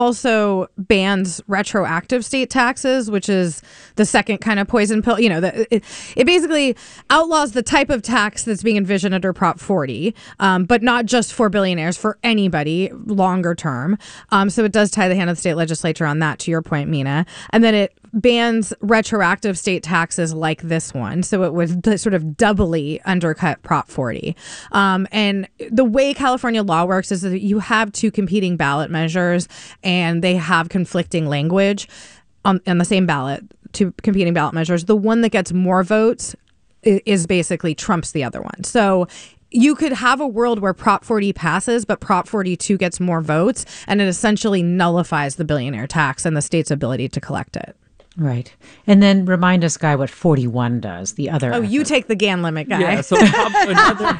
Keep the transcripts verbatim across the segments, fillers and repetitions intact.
also bans retroactive state taxes, which is the second kind of poison pill. You know, the, it, it basically outlaws the type of tax that's being envisioned under Prop forty, um, but not just for billionaires, for anybody longer term. Um, so it does tie the hand of the state legislature on that, to your point, Mina. And then it bans retroactive state taxes like this one. So it would d- sort of doubly undercut Prop forty. Um, and the way California law works is that you have two competing ballot measures and they have conflicting language on, on the same ballot, two competing ballot measures. The one that gets more votes is, is basically trumps the other one. So you could have a world where Prop forty passes, but Prop forty-two gets more votes, and it essentially nullifies the billionaire tax and the state's ability to collect it. Right. And then remind us, Guy, what forty-one does, the other. Oh, effort. you take the Gann limit, Guy. Yeah, so another,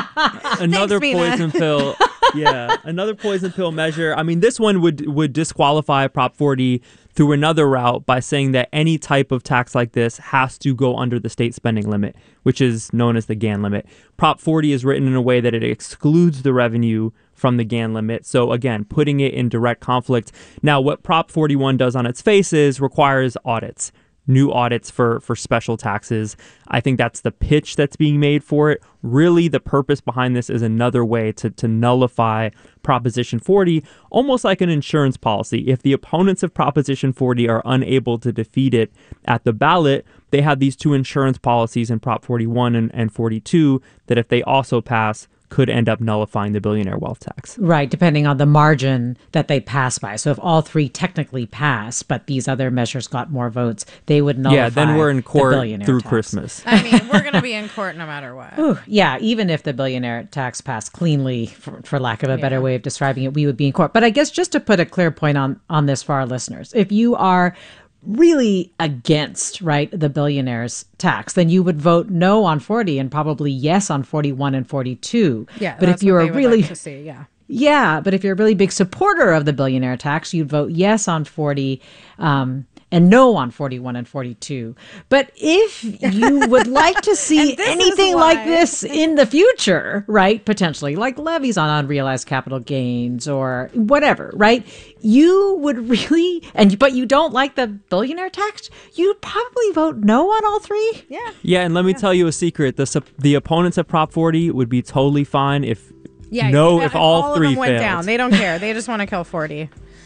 another Thanks, Mina. poison pill. Yeah, another poison pill measure. I mean, this one would would disqualify Prop forty through another route by saying that any type of tax like this has to go under the state spending limit, which is known as the Gann limit. Prop forty is written in a way that it excludes the revenue from the Gann limit. So again, putting it in direct conflict. Now, what Prop forty-one does on its face is requires audits, new audits for, for special taxes. I think that's the pitch that's being made for it. Really, the purpose behind this is another way to, to nullify Proposition forty, almost like an insurance policy. If the opponents of Proposition forty are unable to defeat it at the ballot, they have these two insurance policies in Prop forty-one and, and forty-two that if they also pass, could end up nullifying the billionaire wealth tax. Right, depending on the margin that they pass by. So if all three technically pass, but these other measures got more votes, they would nullify. Yeah, then we're in court through tax. Christmas. I mean, we're going to be in court no matter what. Ooh, yeah, even if the billionaire tax passed cleanly, for, for lack of a better Yeah. way of describing it, we would be in court. But I guess just to put a clear point on, on this for our listeners, if you are really against, right, the billionaire's tax, then you would vote no on forty and probably yes on forty-one and forty-two. Yeah, but that's if you're what a they would really like to see, yeah. Yeah, but if you're a really big supporter of the billionaire tax, you'd vote yes on forty um, and no on forty-one and forty-two. But if you would like to see And this is anything like why. this in the future, right, potentially, like levies on unrealized capital gains or whatever, right, you would really, and but you don't like the billionaire tax, you'd probably vote no on all three. Yeah. Yeah, and let me tell you a secret. The sup- the opponents of Prop forty would be totally fine if Yeah, no, if, if all, all three of them went failed. down. They don't care. They just want to kill forty.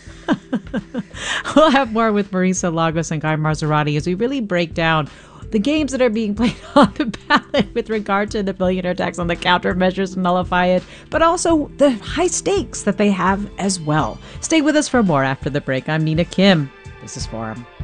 We'll have more with Marisa Lagos and Guy Marzorati as we really break down the games that are being played on the ballot with regard to the billionaire tax on the countermeasures to nullify it, but also the high stakes that they have as well. Stay with us for more after the break. I'm Mina Kim. This is Forum.